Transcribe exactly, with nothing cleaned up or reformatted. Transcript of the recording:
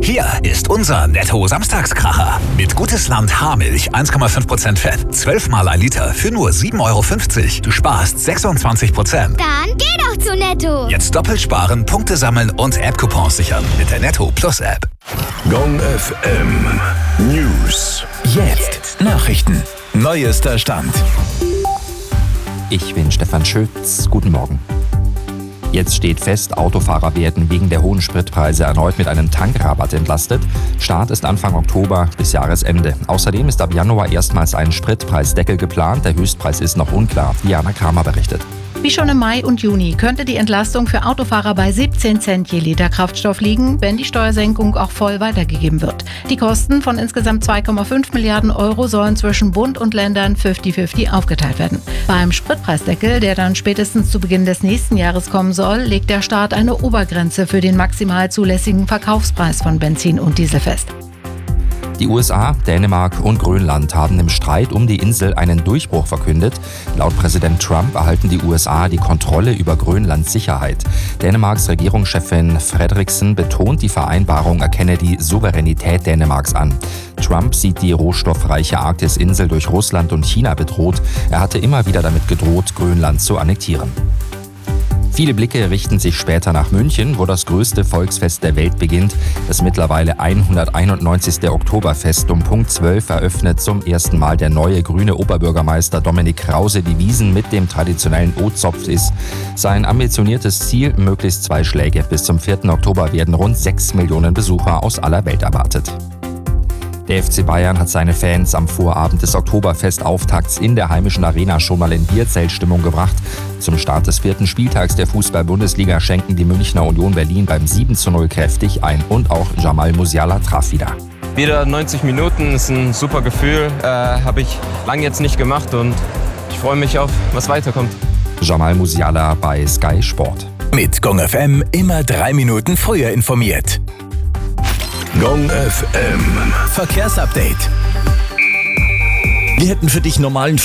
Hier ist unser Netto-Samstagskracher. Mit Gutes Land Haarmilch eins Komma fünf Prozent Fett. zwölf Mal ein Liter für nur sieben Euro fünfzig. Du sparst sechsundzwanzig Prozent. Dann geh doch zu Netto. Jetzt doppelt sparen, Punkte sammeln und App-Coupons sichern mit der Netto Plus App. Gong F M News. Jetzt Nachrichten. Neuester Stand. Ich bin Stefan Schütz. Guten Morgen. Jetzt steht fest, Autofahrer werden wegen der hohen Spritpreise erneut mit einem Tankrabatt entlastet. Start ist Anfang Oktober bis Jahresende. Außerdem ist ab Januar erstmals ein Spritpreisdeckel geplant. Der Höchstpreis ist noch unklar. Diana Kramer berichtet. Wie schon im Mai und Juni könnte die Entlastung für Autofahrer bei siebzehn Cent je Liter Kraftstoff liegen, wenn die Steuersenkung auch voll weitergegeben wird. Die Kosten von insgesamt zwei Komma fünf Milliarden Euro sollen zwischen Bund und Ländern fünfzig fünfzig aufgeteilt werden. Beim Spritpreisdeckel, der dann spätestens zu Beginn des nächsten Jahres kommen soll, legt der Staat eine Obergrenze für den maximal zulässigen Verkaufspreis von Benzin und Diesel fest. Die U S A, Dänemark und Grönland haben im Streit um die Insel einen Durchbruch verkündet. Laut Präsident Trump erhalten die U S A die Kontrolle über Grönlands Sicherheit. Dänemarks Regierungschefin Frederiksen betont, die Vereinbarung erkenne die Souveränität Dänemarks an. Trump sieht die rohstoffreiche Arktisinsel durch Russland und China bedroht. Er hatte immer wieder damit gedroht, Grönland zu annektieren. Viele Blicke richten sich später nach München, wo das größte Volksfest der Welt beginnt. Das mittlerweile hunderteinundneunzigste Oktoberfest um Punkt zwölf eröffnet zum ersten Mal der neue grüne Oberbürgermeister Dominik Krause die Wiesn mit dem traditionellen O-Zopf-Is. Sein ambitioniertes Ziel, möglichst zwei Schläge. Bis zum vierten Oktober werden rund sechs Millionen Besucher aus aller Welt erwartet. Der F C Bayern hat seine Fans am Vorabend des Oktoberfest-Auftakts in der heimischen Arena schon mal in Bierzeltstimmung gebracht. Zum Start des vierten Spieltags der Fußball-Bundesliga schenken die Münchner Union Berlin beim sieben zu null kräftig ein und auch Jamal Musiala traf wieder. Wieder neunzig Minuten ist ein super Gefühl, äh, habe ich lange jetzt nicht gemacht und ich freue mich auf, was weiterkommt. Jamal Musiala bei Sky Sport. Mit Gong F M immer drei Minuten früher informiert. Gong F M Verkehrsupdate. Wir hätten für dich normalen